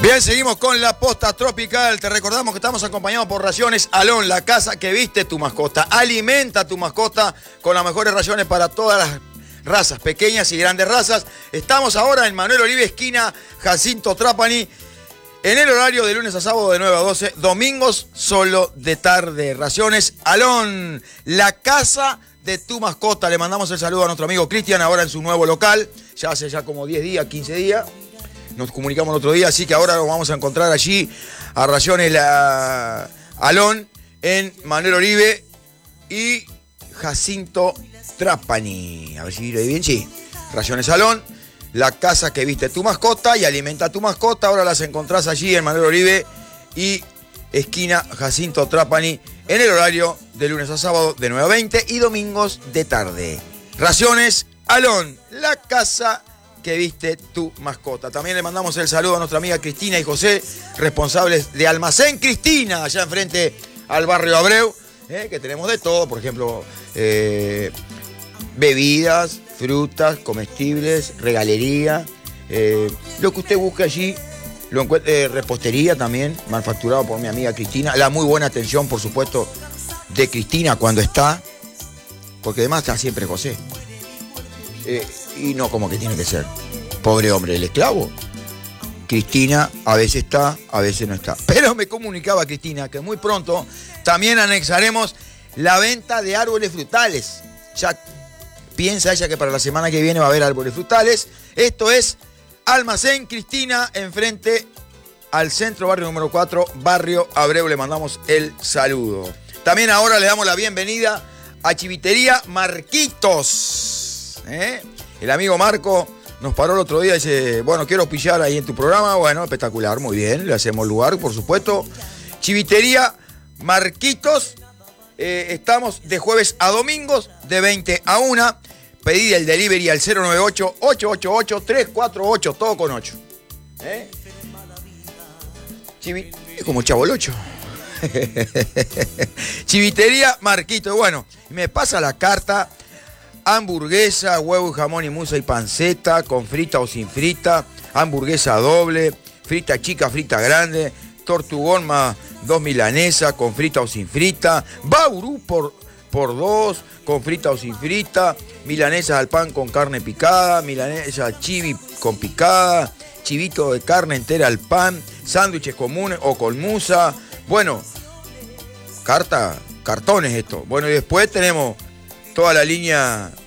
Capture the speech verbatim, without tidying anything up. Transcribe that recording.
Bien, seguimos con la posta tropical. Te recordamos que estamos acompañados por Raciones Alón, la casa que viste tu mascota. Alimenta a tu mascota con las mejores raciones para todas las razas, pequeñas y grandes razas. Estamos ahora en Manuel Oribe, esquina Jacinto Trapani, en el horario de lunes a sábado de nueve a doce, domingos solo de tarde. Raciones Alón, la casa de tu mascota. Le mandamos el saludo a nuestro amigo Cristian, ahora en su nuevo local, ya hace ya como diez días, quince días. Nos comunicamos el otro día, así que ahora nos vamos a encontrar allí a Raciones la Alón en Manuel Oribe y Jacinto Trapani. A ver si lo bien, sí. Raciones Alón, la casa que viste tu mascota y alimenta a tu mascota. Ahora las encontrás allí en Manuel Oribe y esquina Jacinto Trapani en el horario de lunes a sábado de nueve a veinte y domingos de tarde. Raciones Alón, la casa que viste tu mascota. También le mandamos el saludo a nuestra amiga Cristina y José, responsables de Almacén Cristina, allá enfrente al barrio Abreu, eh, que tenemos de todo, por ejemplo, eh, bebidas, frutas, comestibles, regalería, eh, lo que usted busque allí, lo encuentre, eh, repostería también, manufacturado por mi amiga Cristina, la muy buena atención, por supuesto, de Cristina cuando está, porque además está siempre José. Eh, y no como que tiene que ser. Pobre hombre, el esclavo. Cristina a veces está, a veces no está. Pero me comunicaba Cristina que muy pronto también anexaremos la venta de árboles frutales. Ya piensa ella que para la semana que viene va a haber árboles frutales. Esto es Almacén Cristina, enfrente al centro barrio número cuatro, barrio Abreu. Le mandamos el saludo. También ahora le damos la bienvenida a Chivitería Marquitos. ¿Eh? El amigo Marco nos paró el otro día y dice, bueno, quiero pillar ahí en tu programa. Bueno, espectacular, muy bien, le hacemos lugar, por supuesto. Chivitería Marquitos, eh, estamos de jueves a domingos, de veinte a una. Pedí el delivery al cero nueve ocho, ocho ocho ocho, tres cuatro ocho, todo con ocho. ¿Eh? Chivi... Es como Chabolocho. Chivitería Marquitos, bueno, me pasa la carta. Hamburguesa, huevo y jamón y musa y panceta, con frita o sin frita, hamburguesa doble, frita chica, frita grande, tortugón más dos milanesas, con frita o sin frita, baurú por, por dos, con frita o sin frita, milanesas al pan con carne picada, milanesa chivi con picada, chivito de carne entera al pan, sándwiches comunes o con musa. Bueno, carta, cartones esto. Bueno, y después tenemos toda la línea